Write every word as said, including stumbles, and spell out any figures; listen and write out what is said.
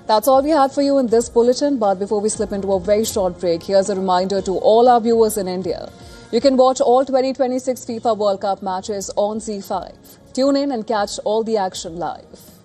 That's all we had for you in this bulletin. But before we slip into a very short break, here's a reminder to all our viewers in India. You can watch all twenty twenty-six FIFA World Cup matches on Z five. Tune in and catch all the action live.